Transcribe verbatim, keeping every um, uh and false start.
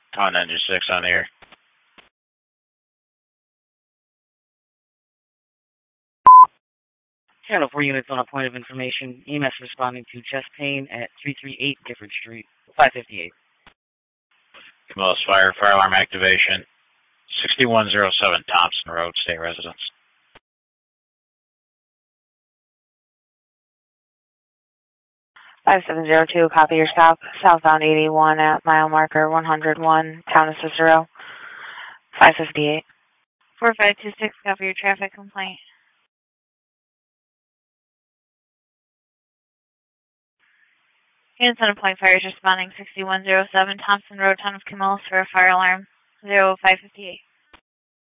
On engine six on the air. Channel four units on a point of information. E M S responding to chest pain at three three eight Gifford Street, five fifty-eight. Camillus Fire, fire alarm activation. sixty-one oh seven Thompson Road, State Residence. five seven zero two, copy your stop. Southbound eighty-one at mile marker one oh one, town of Cicero, five fifty-eight. four five two six, copy your traffic complaint. Units on a point fire is responding sixty-one oh seven Thompson Road, town of Camillus for a fire alarm zero five fifty-eight.